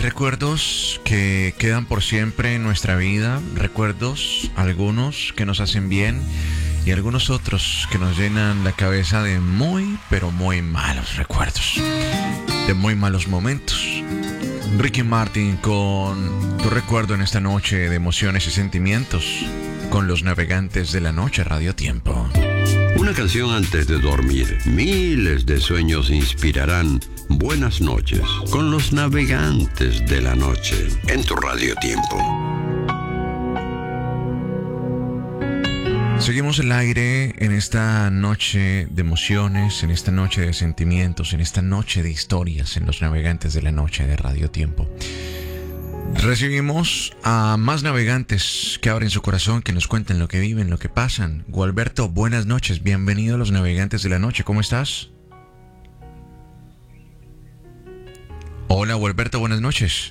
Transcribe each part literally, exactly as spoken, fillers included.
recuerdos que quedan por siempre en nuestra vida, recuerdos, algunos que nos hacen bien y algunos otros que nos llenan la cabeza de muy, pero muy malos recuerdos, de muy malos momentos. Ricky Martin con tu recuerdo en esta noche de emociones y sentimientos, con los navegantes de la noche, Radio Tiempo. Una canción antes de dormir. Miles de sueños inspirarán buenas noches con los navegantes de la noche en tu Radio Tiempo. Seguimos el aire en esta noche de emociones, en esta noche de sentimientos, en esta noche de historias en los navegantes de la noche de Radio Tiempo. Recibimos a más navegantes que abren su corazón, que nos cuenten lo que viven, lo que pasan. Gualberto, buenas noches, bienvenido a los navegantes de la noche, ¿cómo estás? Hola, Gualberto, buenas noches.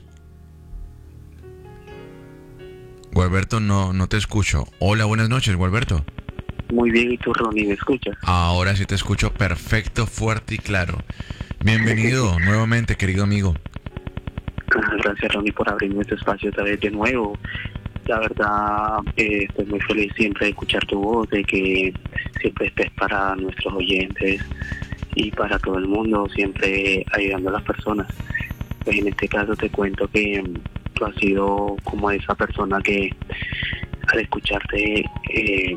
Gualberto, no, no te escucho. Hola, buenas noches, Gualberto. Muy bien, ¿y tú, Ronnie, me escuchas? Ahora sí te escucho perfecto, fuerte y claro. Bienvenido nuevamente, querido amigo. Gracias, Ronnie, por abrirme este espacio otra vez de nuevo. La verdad, eh, estoy muy feliz siempre de escuchar tu voz, de que siempre estés para nuestros oyentes y para todo el mundo, siempre ayudando a las personas. Pues en este caso te cuento que tú has sido como esa persona que al escucharte eh,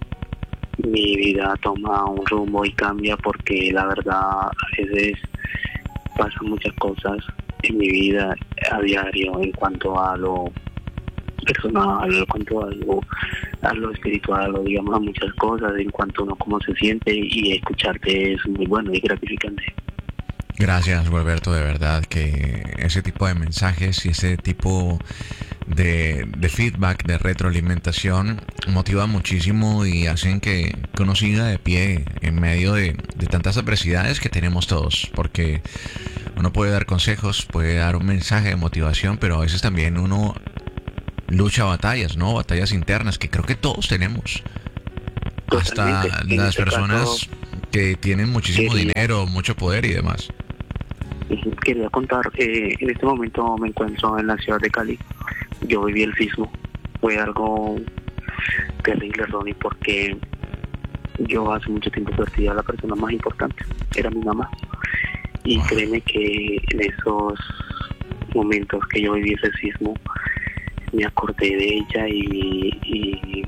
mi vida toma un rumbo y cambia, porque la verdad a veces pasan muchas cosas en mi vida a diario en cuanto a lo personal, en cuanto a lo, a lo espiritual, o digamos a muchas cosas, en cuanto a uno cómo se siente, y escucharte es muy bueno y gratificante. Gracias, Gualberto, de verdad que ese tipo de mensajes y ese tipo de, de feedback, de retroalimentación motiva muchísimo y hacen que, que uno siga de pie en medio de, de tantas adversidades que tenemos todos, porque uno puede dar consejos, puede dar un mensaje de motivación, pero a veces también uno lucha batallas, ¿no? Batallas internas que creo que todos tenemos. Totalmente. Hasta En las este personas caso, que tienen muchísimo quería, dinero, mucho poder y demás. Quería contar, eh, en este momento me encuentro en la ciudad de Cali. Yo viví el sismo. Fue algo terrible, Ronnie, porque yo hace mucho tiempo perdí a la persona más importante, era mi mamá. Y wow, créeme que en esos momentos que yo viví ese sismo, me acordé de ella, y, y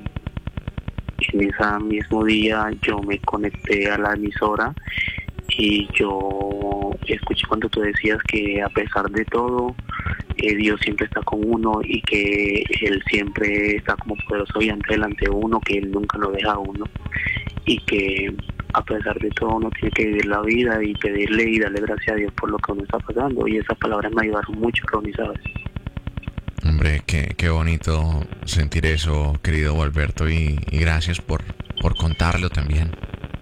en ese mismo día yo me conecté a la emisora y yo escuché cuando tú decías que a pesar de todo, eh, Dios siempre está con uno y que Él siempre está como poderoso y ante delante de uno, que Él nunca lo deja a uno, y que a pesar de todo uno tiene que vivir la vida y pedirle y darle gracias a Dios por lo que uno está pasando. Y esas palabras me ayudaron mucho, Ronnie, ¿sabes? Hombre, qué, qué bonito sentir eso, querido Gualberto, y, y gracias por, por contarlo también.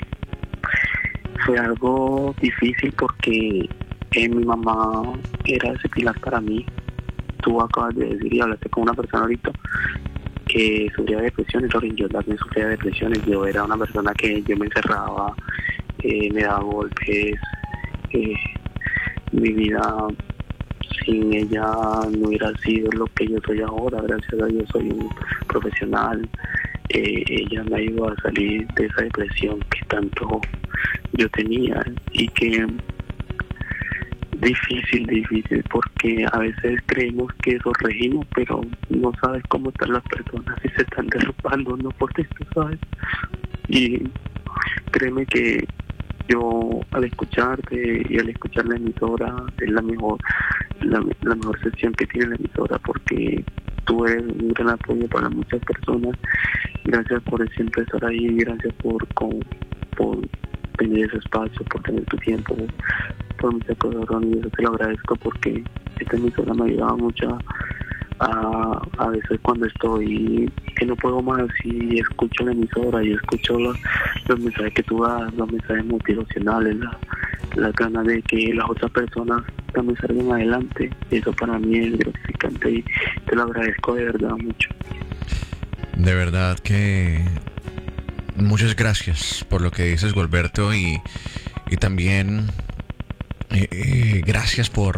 Fue algo difícil porque eh, mi mamá era ese pilar para mí. Tú acabas de decir y hablaste con una persona ahorita que sufría de depresiones. Yo también sufría de depresiones. Yo era una persona que yo me encerraba, eh, me daba golpes. Eh, mi vida sin ella no hubiera sido lo que yo soy ahora. Gracias a Dios soy un profesional. Eh, ella me ayudó a salir de esa depresión que tanto yo tenía, y que difícil, difícil, porque a veces creemos que eso regimos, pero no sabes cómo están las personas y se están derrumbando, no por esto, ¿sabes? Y créeme que yo al escucharte y al escuchar la emisora es la mejor la, la mejor sección que tiene la emisora, porque tú eres un gran apoyo para muchas personas. Gracias por siempre estar ahí, gracias por con, por tener ese espacio, por tener tu tiempo, por muchas cosas, Ronnie. Eso te lo agradezco, porque esta emisora me ha ayudado mucho a, a veces cuando estoy que no puedo más y escucho la emisora y escucho los, los mensajes que tú das, los mensajes motivacionales, la, la ganas de que las otras personas también salgan adelante. Eso para mí es gratificante y te lo agradezco de verdad mucho. De verdad que muchas gracias por lo que dices, Gualberto, y, y también eh, eh, gracias por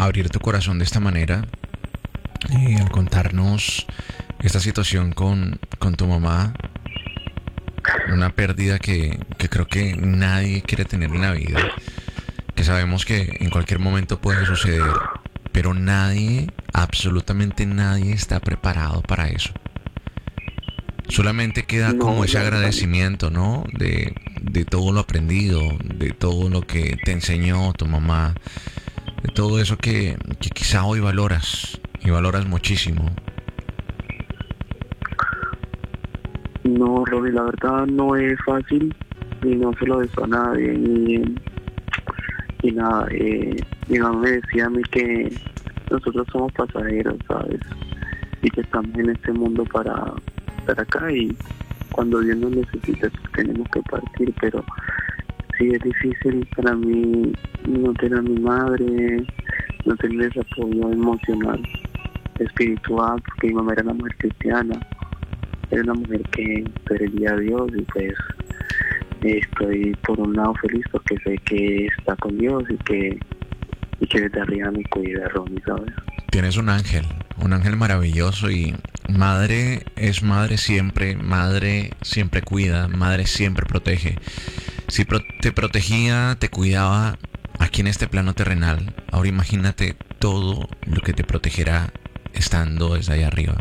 abrir tu corazón de esta manera y al contarnos esta situación con, con tu mamá. Una pérdida que, que creo que nadie quiere tener en la vida. Que sabemos que en cualquier momento puede suceder. Pero nadie, absolutamente nadie está preparado para eso. Solamente queda No, como ese no, agradecimiento, ¿no? De, de todo lo aprendido, de todo lo que te enseñó tu mamá, de todo eso que, que quizá hoy valoras, y valoras muchísimo. No, Ronnie, la verdad no es fácil y no se lo deseo a nadie. Y, y nada, eh, mi mamá me decía a mí que nosotros somos pasajeros, ¿sabes? Y que estamos en este mundo para estar acá y cuando Dios nos necesita tenemos que partir, pero sí es difícil para mí no tener a mi madre, no tener ese apoyo emocional, espiritual, porque mi mamá era una mujer cristiana, era una mujer que servía a Dios y pues estoy por un lado feliz porque sé que está con Dios y que y que desde arriba me cuida, Ronnie, ¿sabes? Tienes un ángel, un ángel maravilloso y madre es madre siempre, madre siempre cuida, madre siempre protege. Si pro- te protegía, te cuidaba aquí en este plano terrenal, ahora imagínate todo lo que te protegerá estando desde allá arriba.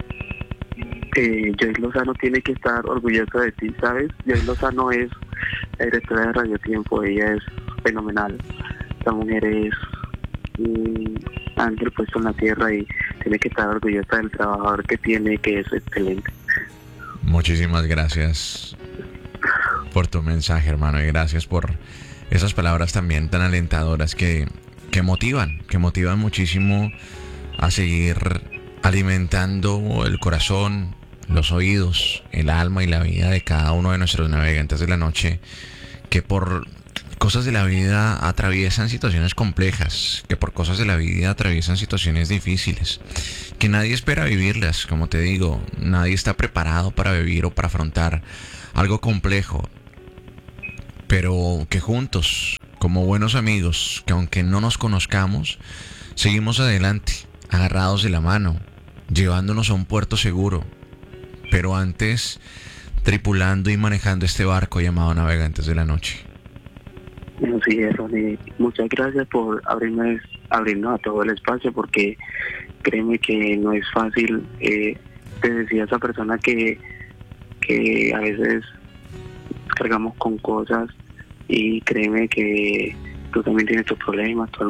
Eh, Joy Lozano tiene que estar orgullosa de ti, ¿sabes? Joy Lozano es la directora de Radio Tiempo, ella es fenomenal. Esta mujer es un ángel puesto en la tierra y tiene que estar orgullosa del trabajador que tiene, que es excelente. Muchísimas gracias por tu mensaje, hermano, y gracias por esas palabras también tan alentadoras que, que motivan, que motivan muchísimo a seguir alimentando el corazón, los oídos, el alma y la vida de cada uno de nuestros navegantes de la noche, que por cosas de la vida atraviesan situaciones complejas, que por cosas de la vida atraviesan situaciones difíciles, que nadie espera vivirlas, como te digo, nadie está preparado para vivir o para afrontar algo complejo, pero que juntos, como buenos amigos, que aunque no nos conozcamos, seguimos adelante, agarrados de la mano, llevándonos a un puerto seguro, pero antes tripulando y manejando este barco llamado Navegantes de la Noche. Así es, Ronnie. Muchas gracias por abrirme, abrirnos a todo el espacio, porque créeme que no es fácil. Eh, te decía esa persona que, que a veces cargamos con cosas y créeme que tú también tienes tus problemas, tu